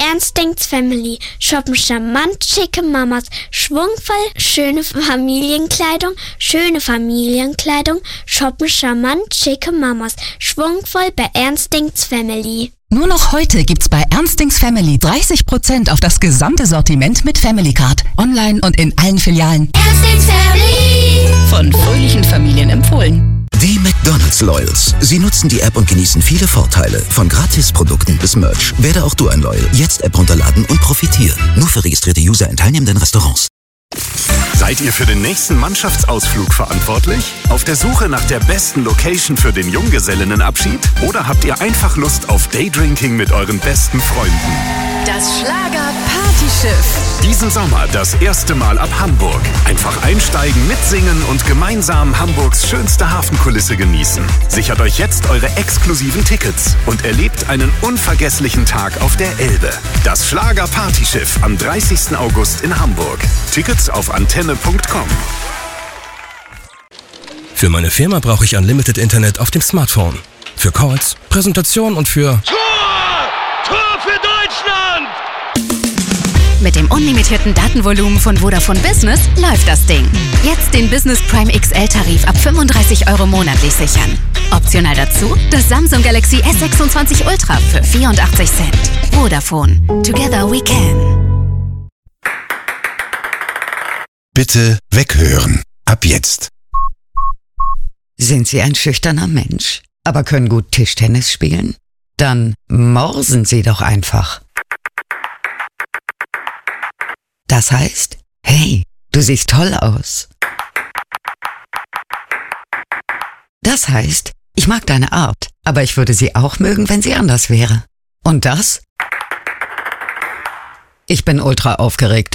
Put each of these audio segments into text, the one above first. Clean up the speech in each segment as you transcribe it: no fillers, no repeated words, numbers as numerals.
Ernst denkt's Family. Shoppen charmant, schicke Mamas. Schwungvoll, schöne Familienkleidung. Schöne Familienkleidung. Shoppen charmant, schicke Mamas. Schwungvoll bei Ernst denkt's Family. Nur noch heute gibt's bei Ernstings Family 30% auf das gesamte Sortiment mit Family Card. Online und in allen Filialen. Ernstings Family. Von fröhlichen Familien empfohlen. Die McDonald's Loyals. Sie nutzen die App und genießen viele Vorteile. Von Gratisprodukten bis Merch. Werde auch du ein Loyal. Jetzt App runterladen und profitieren. Nur für registrierte User in teilnehmenden Restaurants. Seid ihr für den nächsten Mannschaftsausflug verantwortlich? Auf der Suche nach der besten Location für den Junggesellinnenabschied? Oder habt ihr einfach Lust auf Daydrinking mit euren besten Freunden? Das Schlager-Partyschiff. Diesen Sommer das erste Mal ab Hamburg. Einfach einsteigen, mitsingen und gemeinsam Hamburgs schönste Hafenkulisse genießen. Sichert euch jetzt eure exklusiven Tickets und erlebt einen unvergesslichen Tag auf der Elbe. Das Schlager-Partyschiff am 30. August in Hamburg. Tickets auf antenne.com. Für meine Firma brauche ich Unlimited Internet auf dem Smartphone. Für Calls, Präsentationen und für... Tor für Deutschland! Mit dem unlimitierten Datenvolumen von Vodafone Business läuft das Ding. Jetzt den Business Prime XL-Tarif ab 35 € monatlich sichern. Optional dazu das Samsung Galaxy S26 Ultra für 84 Cent. Vodafone. Together we can. Bitte weghören. Ab jetzt. Sind Sie ein schüchterner Mensch, aber können gut Tischtennis spielen? Dann morsen Sie doch einfach. Das heißt, hey, du siehst toll aus. Das heißt, ich mag deine Art, aber ich würde sie auch mögen, wenn sie anders wäre. Und das? Ich bin ultra aufgeregt.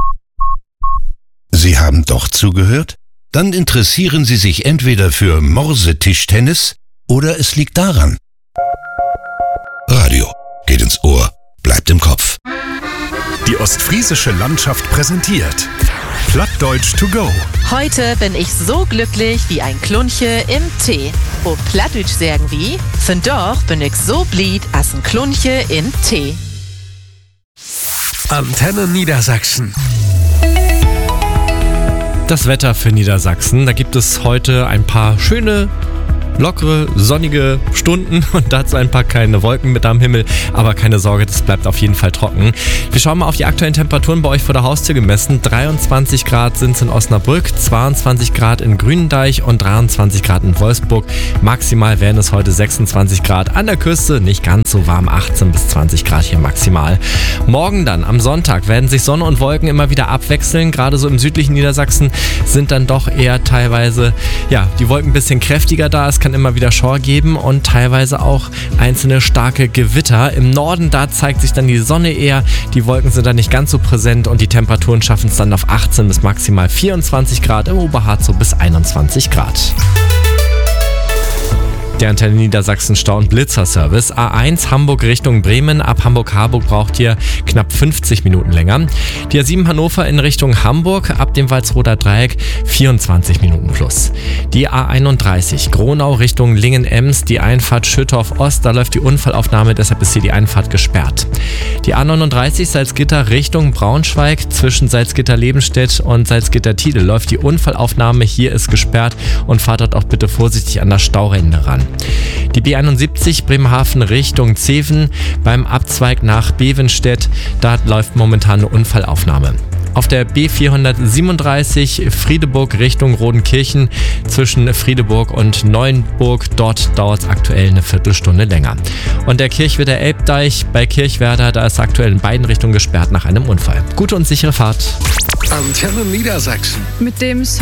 Sie haben doch zugehört? Dann interessieren Sie sich entweder für Morsetischtennis oder es liegt daran. Radio geht ins Ohr, bleibt im Kopf. Die ostfriesische Landschaft präsentiert Plattdeutsch to go. Heute bin ich so glücklich wie ein Klunche im Tee. Auf Plattdeutsch sagen wie, von doch bin ich so blied als ein Klunche in Tee. Antenne Niedersachsen. Das Wetter für Niedersachsen. Da gibt es heute ein paar schöne, lockere, sonnige Stunden und dazu ein paar kleine Wolken mit am Himmel. Aber keine Sorge, das bleibt auf jeden Fall trocken. Wir schauen mal auf die aktuellen Temperaturen bei euch vor der Haustür gemessen. 23 Grad sind es in Osnabrück, 22 Grad in Grünendeich und 23 Grad in Wolfsburg. Maximal werden es heute 26 Grad an der Küste, nicht ganz so warm, 18 bis 20 Grad hier maximal. Morgen dann, am Sonntag, werden sich Sonne und Wolken immer wieder abwechseln. Gerade so im südlichen Niedersachsen sind dann doch eher teilweise, die Wolken ein bisschen kräftiger da. Es kann immer wieder Schauer geben und teilweise auch einzelne starke Gewitter. Im Norden, da zeigt sich dann die Sonne eher, die Wolken sind dann nicht ganz so präsent und die Temperaturen schaffen es dann auf 18 bis maximal 24 Grad, im Oberharz so bis 21 Grad. Der Antenne Niedersachsen Stau- und Blitzerservice. A1 Hamburg Richtung Bremen. Ab Hamburg-Harburg braucht ihr knapp 50 Minuten länger. Die A7 Hannover in Richtung Hamburg. Ab dem Walsroder Dreieck 24 Minuten plus. Die A31 Gronau Richtung Lingen-Ems. Die Einfahrt Schüttorf Ost. Da läuft die Unfallaufnahme, deshalb ist hier die Einfahrt gesperrt. Die A39 Salzgitter Richtung Braunschweig. Zwischen Salzgitter-Lebenstedt und Salzgitter-Tide läuft die Unfallaufnahme. Hier ist gesperrt und fahrt dort auch bitte vorsichtig an das Stauende ran. Die B71 Bremerhaven Richtung Zeven beim Abzweig nach Bevenstedt, da läuft momentan eine Unfallaufnahme. Auf der B437 Friedeburg Richtung Rodenkirchen zwischen Friedeburg und Neuenburg, dort dauert es aktuell eine Viertelstunde länger. Und der Kirchwerder Elbdeich bei Kirchwerder, da ist aktuell in beiden Richtungen gesperrt nach einem Unfall. Gute und sichere Fahrt. Antenne Niedersachsen. Mit dem